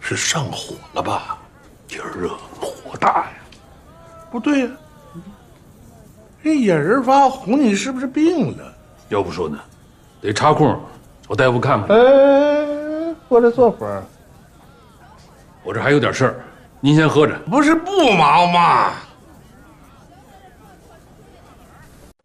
是上火了吧？天儿热，火大呀。不对呀，这眼儿发红，你是不是病了？ 要不说呢，得插空找大夫看看。 过来坐会儿。 我这还有点事儿，您先喝着。 不是不忙吗？